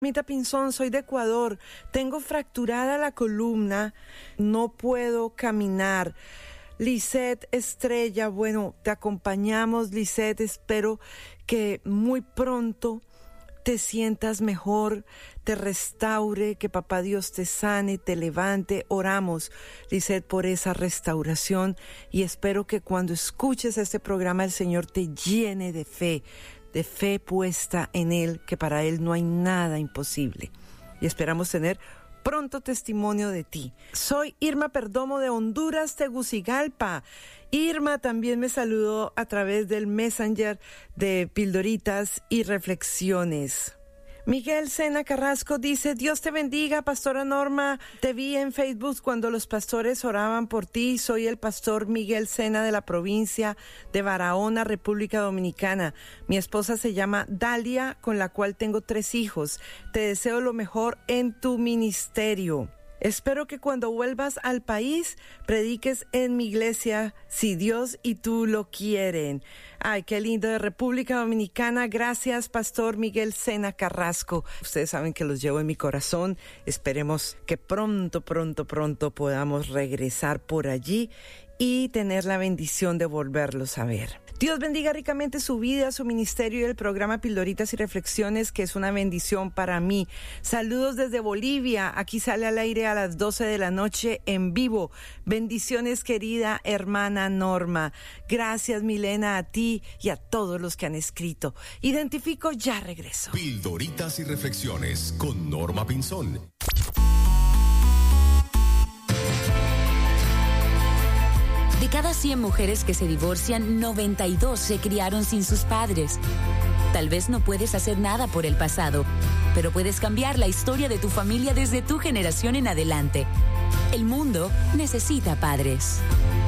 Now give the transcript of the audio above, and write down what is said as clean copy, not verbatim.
Mita Pinzón, soy de Ecuador. Tengo fracturada la columna, no puedo caminar. Lisette Estrella, bueno, te acompañamos, Lisette. Espero que muy pronto te sientas mejor, te restaure, que Papá Dios te sane, te levante. Oramos, Lisette, por esa restauración y espero que cuando escuches este programa el Señor te llene de fe puesta en Él, que para Él no hay nada imposible. Y esperamos tener pronto testimonio de ti. Soy Irma Perdomo de Honduras, Tegucigalpa. Irma también me saludó a través del Messenger de Pildoritas y Reflexiones. Miguel Sena Carrasco dice: Dios te bendiga, Pastora Norma. Te vi en Facebook cuando los pastores oraban por ti. Soy el pastor Miguel Sena de la provincia de Barahona, República Dominicana. Mi esposa se llama Dalia, con la cual tengo 3 hijos. Te deseo lo mejor en tu ministerio. Espero que cuando vuelvas al país prediques en mi iglesia, si Dios y tú lo quieren. Ay, qué lindo, de República Dominicana. Gracias, Pastor Miguel Sena Carrasco. Ustedes saben que los llevo en mi corazón. Esperemos que pronto podamos regresar por allí y tener la bendición de volverlos a ver. Dios bendiga ricamente su vida, su ministerio y el programa Pildoritas y Reflexiones, que es una bendición para mí. Saludos desde Bolivia. Aquí sale al aire a las 12 de la noche en vivo. Bendiciones, querida hermana Norma. Gracias, Milena, a ti y a todos los que han escrito. Identifico, ya regreso. Pildoritas y Reflexiones con Norma Pinzón. De cada 100 mujeres que se divorcian, 92 se criaron sin sus padres. Tal vez no puedes hacer nada por el pasado, pero puedes cambiar la historia de tu familia desde tu generación en adelante. El mundo necesita padres.